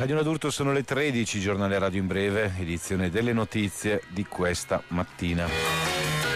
Radio Adulto sono le 13, giornale radio in breve, edizione delle notizie di questa mattina.